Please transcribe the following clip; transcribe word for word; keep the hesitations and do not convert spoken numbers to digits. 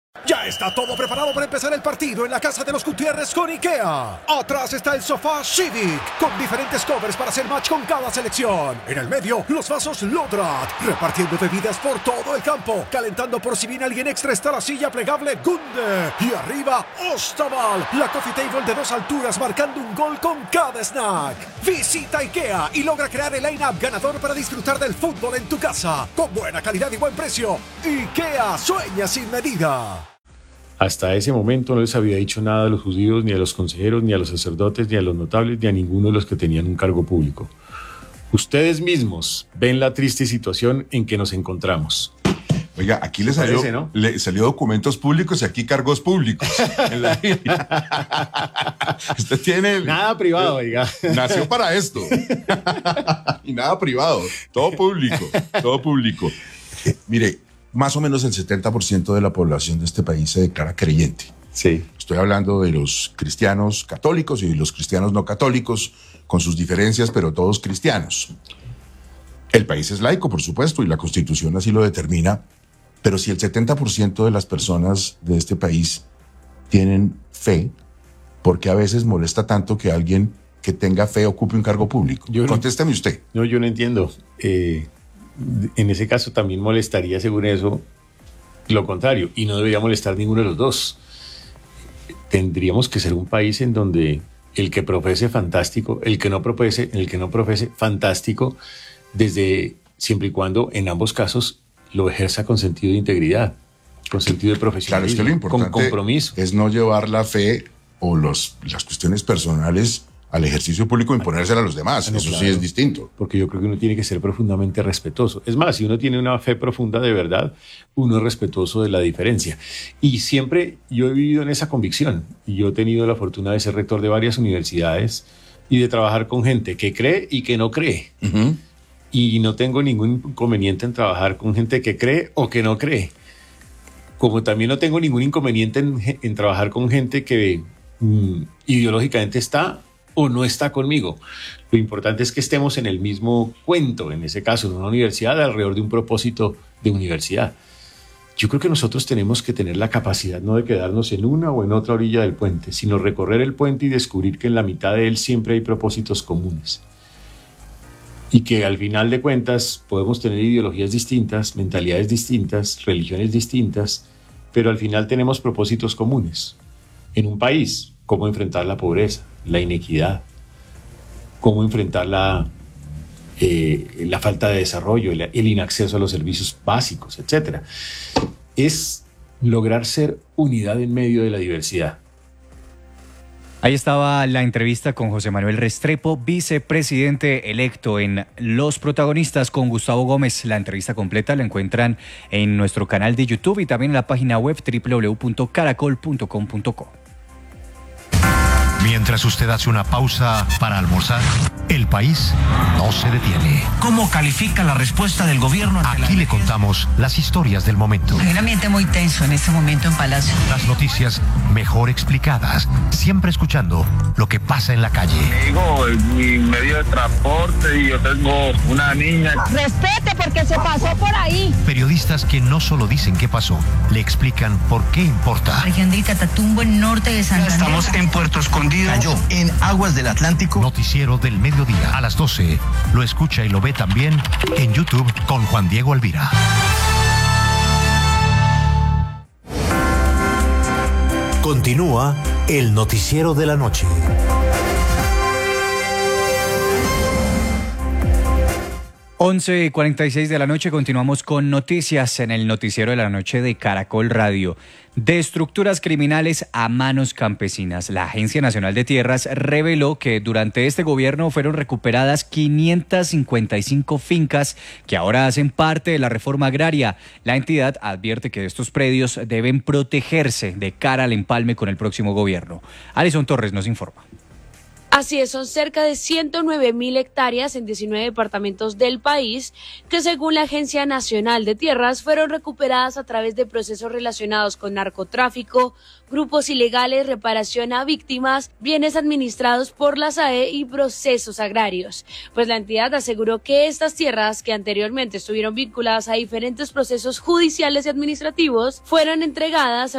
Ya está todo preparado para empezar el partido en la casa de los Gutiérrez con IKEA. Atrás está el sofá Civic, con diferentes covers para hacer match con cada selección. En el medio, los vasos Lodrat, repartiendo bebidas por todo el campo. Calentando por si viene alguien extra está la silla plegable Gunde. Y arriba, Ostaval, la coffee table de dos alturas marcando un gol con cada snack. Visita IKEA y logra crear el line-up ganador para disfrutar del fútbol en tu casa. Con buena calidad y buen precio. IKEA sueña sin medida. Hasta ese momento no les había dicho nada a los judíos, ni a los consejeros, ni a los sacerdotes, ni a los notables, ni a ninguno de los que tenían un cargo público. Ustedes mismos ven la triste situación en que nos encontramos. Oiga, aquí le salió, parece, ¿no? le salió documentos públicos y aquí cargos públicos. En la Usted tiene... Nada privado, oiga. Nació para esto. Y nada privado. Todo público. Todo público. Eh, mire, más o menos el setenta por ciento de la población de este país se declara creyente. Sí. Estoy hablando de los cristianos católicos y los cristianos no católicos, con sus diferencias, pero todos cristianos. El país es laico, por supuesto, y la Constitución así lo determina, pero si el setenta por ciento de las personas de este país tienen fe, ¿por qué a veces molesta tanto que alguien que tenga fe ocupe un cargo público? Yo Contésteme no, usted. No, yo no entiendo. Eh... En ese caso también molestaría, según eso, lo contrario, y no debería molestar ninguno de los dos. Tendríamos que ser un país en donde el que profese fantástico, el que no profese, el que no profese fantástico, desde siempre y cuando en ambos casos lo ejerza con sentido de integridad, con sentido de profesionalismo, claro, es que lo importante con compromiso. Es no llevar la fe o los, las cuestiones personales al ejercicio público e imponérsela a los demás. Ah, no, eso claro, sí es distinto. Porque yo creo que uno tiene que ser profundamente respetuoso. Es más, si uno tiene una fe profunda de verdad, uno es respetuoso de la diferencia. Y siempre yo he vivido en esa convicción. Y yo he tenido la fortuna de ser rector de varias universidades y de trabajar con gente que cree y que no cree. Uh-huh. Y no tengo ningún inconveniente en trabajar con gente que cree o que no cree. Como también no tengo ningún inconveniente en, en trabajar con gente que mm, ideológicamente está o no está conmigo. Lo importante es que estemos en el mismo cuento, en ese caso, en una universidad, alrededor de un propósito de universidad. Yo creo que nosotros tenemos que tener la capacidad no de quedarnos en una o en otra orilla del puente, sino recorrer el puente y descubrir que en la mitad de él siempre hay propósitos comunes. Y que al final de cuentas podemos tener ideologías distintas, mentalidades distintas, religiones distintas, pero al final tenemos propósitos comunes. En un país, cómo enfrentar la pobreza, la inequidad, cómo enfrentar la, eh, la falta de desarrollo, el, el inacceso a los servicios básicos, etcétera. Es lograr ser unidad en medio de la diversidad. Ahí estaba la entrevista con José Manuel Restrepo, vicepresidente electo en Los Protagonistas con Gustavo Gómez. La entrevista completa la encuentran en nuestro canal de YouTube y también en la página web doble u doble u doble u punto caracol punto com punto co. Mientras usted hace una pausa para almorzar, el país no se detiene. ¿Cómo califica la respuesta del gobierno? Aquí le contamos las historias del momento. Hay un ambiente muy tenso en este momento en Palacio. Las noticias mejor explicadas, siempre escuchando lo que pasa en la calle. Digo, mi medio de transporte y yo tengo una niña. Respete porque se pasó por ahí. Periodistas que no solo dicen qué pasó, le explican por qué importa. Región del Catatumbo, en norte de Santander. Estamos en Puerto Escondido. Cayó en aguas del Atlántico. Noticiero del mediodía a las doce. Lo escucha y lo ve también en YouTube con Juan Diego Alvira. Continúa el noticiero de la noche. once y cuarenta y seis de la noche, continuamos con noticias en el noticiero de la noche de Caracol Radio. De estructuras criminales a manos campesinas. La Agencia Nacional de Tierras reveló que durante este gobierno fueron recuperadas quinientas cincuenta y cinco fincas que ahora hacen parte de la reforma agraria. La entidad advierte que estos predios deben protegerse de cara al empalme con el próximo gobierno. Alison Torres nos informa. Así es, son cerca de ciento nueve mil hectáreas en diecinueve departamentos del país que, según la Agencia Nacional de Tierras, fueron recuperadas a través de procesos relacionados con narcotráfico, grupos ilegales, reparación a víctimas, bienes administrados por la S A E y procesos agrarios. Pues la entidad aseguró que estas tierras, que anteriormente estuvieron vinculadas a diferentes procesos judiciales y administrativos, fueron entregadas a